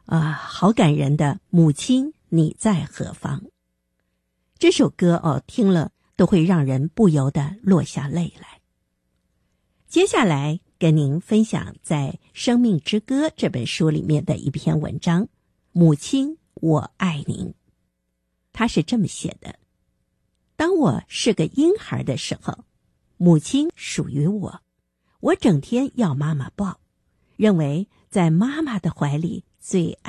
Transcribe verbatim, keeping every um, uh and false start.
啊，好感人的母亲你在何方。这首歌哦，听了都会让人不由得落下泪来。接下来跟您分享在《生命之歌》这本书里面的一篇文章，母亲我爱您。他是这么写的：当我是个婴孩的时候，母亲属于我，我整天要妈妈抱，认为在妈妈的怀里最